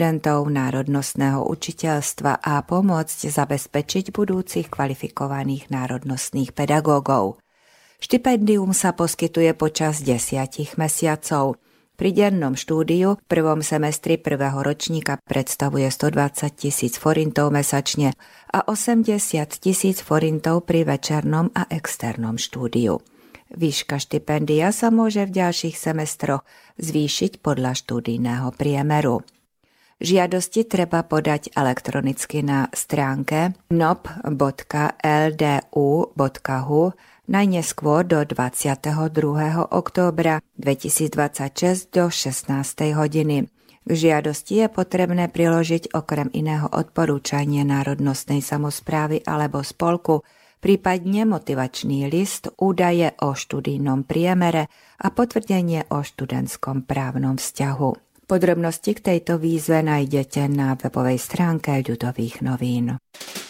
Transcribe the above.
študentov národnostného učiteľstva a pomôcť zabezpečiť budúcich kvalifikovaných národnostných pedagógov. Štipendium sa poskytuje počas 10 mesiacov. Pri dennom štúdiu v prvom semestri prvého ročníka predstavuje 120 000 forintov mesačne a 80 000 forintov pri večernom a externom štúdiu. Výška štipendia sa môže v ďalších semestroch zvýšiť podľa študijného priemeru. Žiadosti treba podať elektronicky na stránke nop.ldu.hu najneskôr do 22. októbra 2026 do 16. hodiny. K žiadosti je potrebné priložiť okrem iného odporúčanie národnostnej samosprávy alebo spolku, prípadne motivačný list, údaje o študijnom priemere a potvrdenie o študentskom právnom vzťahu. Podrobnosti k tejto výzve nájdete na webovej stránke Ľudových novín.